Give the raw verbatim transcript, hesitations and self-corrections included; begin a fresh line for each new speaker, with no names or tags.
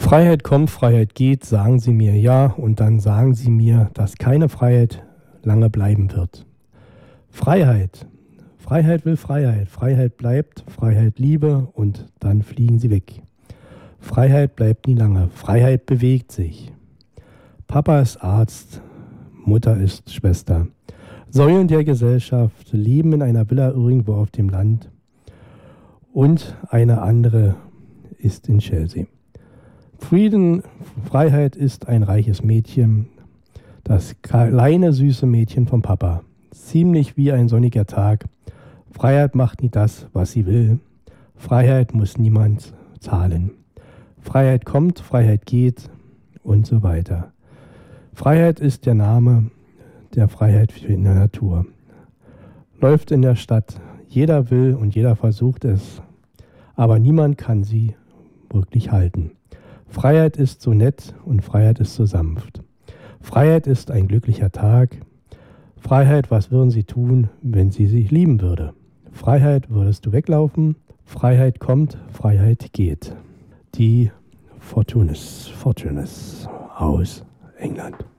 Freiheit kommt, Freiheit geht, sagen sie mir ja, und dann sagen sie mir, dass keine Freiheit lange bleiben wird. Freiheit. Freiheit will Freiheit. Freiheit bleibt, Freiheit Liebe, und dann fliegen sie weg. Freiheit bleibt nie lange. Freiheit bewegt sich. Papa ist Arzt, Mutter ist Schwester. Säulen der Gesellschaft leben in einer Villa irgendwo auf dem Land, und eine andere ist in Chelsea. Frieden, Freiheit ist ein reiches Mädchen, das kleine süße Mädchen vom Papa. Ziemlich wie ein sonniger Tag. Freiheit macht nie das, was sie will. Freiheit muss niemand zahlen. Freiheit kommt, Freiheit geht und so weiter. Freiheit ist der Name der Freiheit in der Natur. Läuft in der Stadt. Jeder will und jeder versucht es, aber niemand kann sie wirklich halten. Freiheit ist so nett und Freiheit ist so sanft. Freiheit ist ein glücklicher Tag. Freiheit, was würden sie tun, wenn sie sich lieben würde? Freiheit, würdest du weglaufen? Freiheit kommt, Freiheit geht. Die Fortunes, Fortunes aus England.